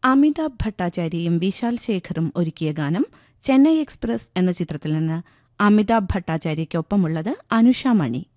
അമിതാഭ് ഭട്ടാചാര്യയും വിശാൽ ശേഖറും ഒരുക്കിയ ഗാനം ചെന്നൈ എക്സ്പ്രസ് എന്ന ചിത്രത്തിൽ നിന്ന്. അമിതാഭ് ഭട്ടാചാര്യയ്ക്കൊപ്പമുള്ളത് അനുഷ മണി.